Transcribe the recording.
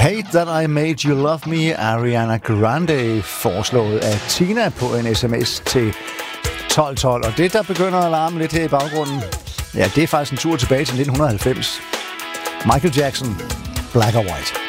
Hate That I Made You Love Me, Ariana Grande, foreslået af Tina på en sms til 1212. Og det, der begynder at larme lidt her i baggrunden, ja, det er faktisk en tur tilbage til 1990. Michael Jackson, Black or White.